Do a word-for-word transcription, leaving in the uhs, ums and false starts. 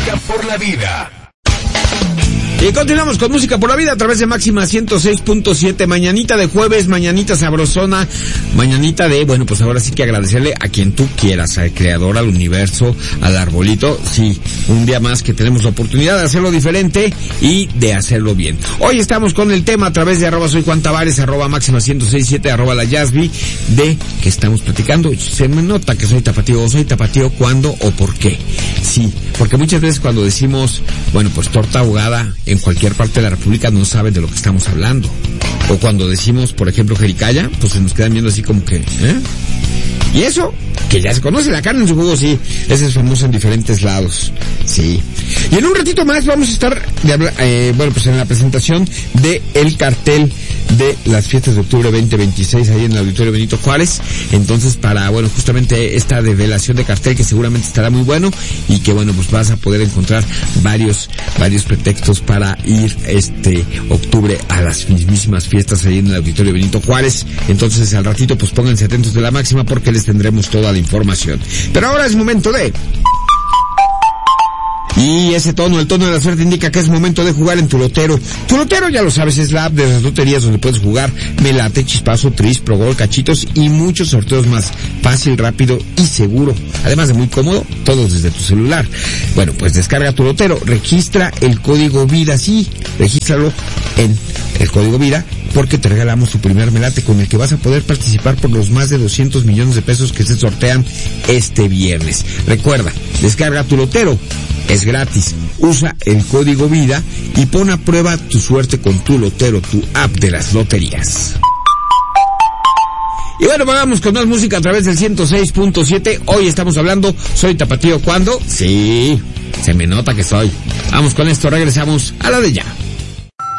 Música por la vida. Y continuamos con Música por la Vida a través de Máxima ciento seis punto siete, mañanita de jueves, mañanita sabrosona, mañanita de, bueno, pues ahora sí que agradecerle a quien tú quieras, al creador, al universo, al arbolito, sí, un día más que tenemos la oportunidad de hacerlo diferente y de hacerlo bien. Hoy estamos con el tema a través de arroba soy Juan Tavares, arroba Máxima ciento seis punto siete, arroba la Yasby, de que estamos platicando. Se me nota que soy tapatío, o soy tapatío cuándo o por qué. Sí, porque muchas veces cuando decimos, bueno, pues torta ahogada en cualquier parte de la República no saben de lo que estamos hablando. O cuando decimos, por ejemplo, jericaya, pues se nos quedan viendo así como que, ¿eh? Y eso, que ya se conoce, la carne en su jugo, sí, ese es famoso en diferentes lados, sí. Y en un ratito más vamos a estar, de habla, eh, bueno, pues en la presentación de el cartel de las fiestas de octubre veinte veintiséis ahí en el Auditorio Benito Juárez. Entonces, para, bueno, justamente esta develación de cartel que seguramente estará muy bueno y que, bueno, pues vas a poder encontrar varios, varios pretextos para ir este octubre a las mismísimas fiestas ahí en el Auditorio Benito Juárez. Entonces, al ratito, pues pónganse atentos de la Máxima porque les tendremos toda la información. Pero ahora es momento de... Y ese tono, el tono de la suerte indica que es momento de jugar en tu lotero. Tu lotero, ya lo sabes, es la app de las loterías donde puedes jugar Melate, Chispazo, Tris, Progol, Cachitos y muchos sorteos más. Fácil, rápido y seguro. Además de muy cómodo, todo desde tu celular. Bueno, pues descarga tu lotero, registra el código vida, sí, regístralo en el código vida, porque te regalamos tu primer melate con el que vas a poder participar por los más de doscientos millones de pesos que se sortean este viernes. Recuerda, descarga tu lotero. Es gratis. Usa el código vida y pon a prueba tu suerte con tu lotero, tu app de las loterías. Y bueno, vamos con más música a través del ciento seis punto siete. Hoy estamos hablando, ¿soy tapatío cuándo? Sí, se me nota que soy. Vamos con esto, regresamos a la de ya.